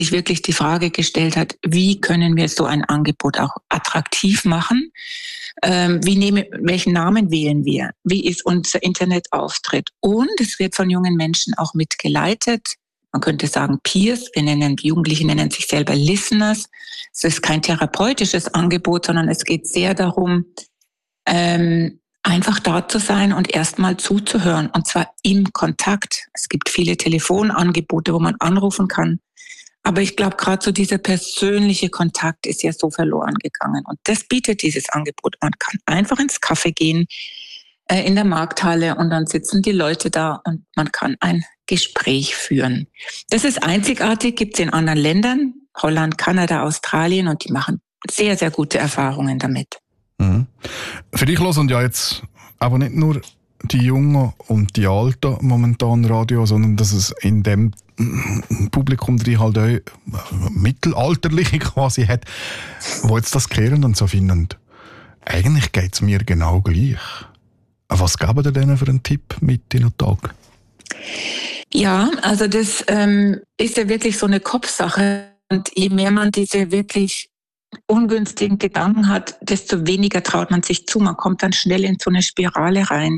sich wirklich die Frage gestellt hat, wie können wir so ein Angebot auch attraktiv machen? Welchen Namen wählen wir? Wie ist unser Internetauftritt? Und es wird von jungen Menschen auch mitgeleitet. Man könnte sagen Peers, die Jugendlichen nennen sich selber Listeners. Es ist kein therapeutisches Angebot, sondern es geht sehr darum, einfach da zu sein und erstmal zuzuhören. Und zwar im Kontakt. Es gibt viele Telefonangebote, wo man anrufen kann. Aber ich glaube, gerade so dieser persönliche Kontakt ist ja so verloren gegangen. Und das bietet dieses Angebot. Man kann einfach ins Café gehen, in der Markthalle, und dann sitzen die Leute da und man kann ein Gespräch führen. Das ist einzigartig, gibt es in anderen Ländern, Holland, Kanada, Australien, und die machen sehr, sehr gute Erfahrungen damit. Mhm. Für dich hören ja jetzt aber nicht nur die Jungen und die Alten momentan Radio, sondern dass es in dem Publikum drin halt auch Mittelalterliche quasi hat, wo jetzt das hören und so finden, eigentlich geht es mir genau gleich. Was geben ihr denen für einen Tipp mit in den Tag? Ja, also das ist ja wirklich so eine Kopfsache. Und je mehr man diese wirklich ungünstigen Gedanken hat, desto weniger traut man sich zu. Man kommt dann schnell in so eine Spirale rein.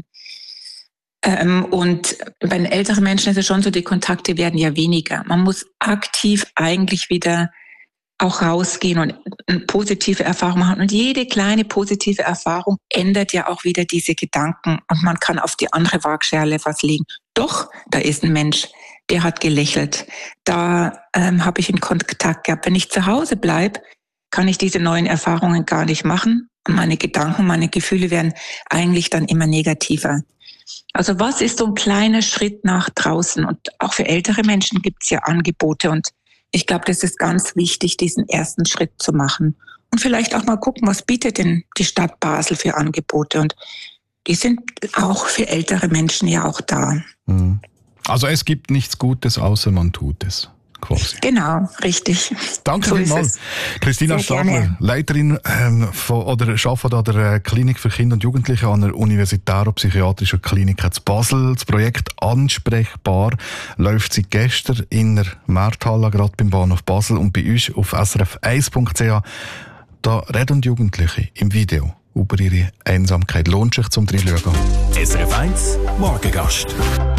Und bei den älteren Menschen ist es schon so, die Kontakte werden ja weniger. Man muss aktiv eigentlich wieder auch rausgehen und eine positive Erfahrung machen. Und jede kleine positive Erfahrung ändert ja auch wieder diese Gedanken. Und man kann auf die andere Waagschale was legen. Doch, da ist ein Mensch, der hat gelächelt. Da habe ich einen Kontakt gehabt. Wenn ich zu Hause bleibe, kann ich diese neuen Erfahrungen gar nicht machen. Und meine Gedanken, meine Gefühle werden eigentlich dann immer negativer. Also was ist so ein kleiner Schritt nach draußen? Und auch für ältere Menschen gibt es ja Angebote. Und ich glaube, das ist ganz wichtig, diesen ersten Schritt zu machen. Und vielleicht auch mal gucken, was bietet denn die Stadt Basel für Angebote? Und die sind auch für ältere Menschen ja auch da. Also es gibt nichts Gutes, außer man tut es. Quasi. Genau, richtig. Danke so vielmals. Christina Stadler, Leiterin arbeitet an der Klinik für Kinder und Jugendliche an der Universitären-Psychiatrischen Klinik zu Basel. Das Projekt Ansprechbar läuft seit gestern in der Markthalle, gerade beim Bahnhof Basel, und bei uns auf srf1.ch. Da reden Jugendliche im Video über ihre Einsamkeit. Lohnt sich zum Reinschauen. SRF 1 Morgengast.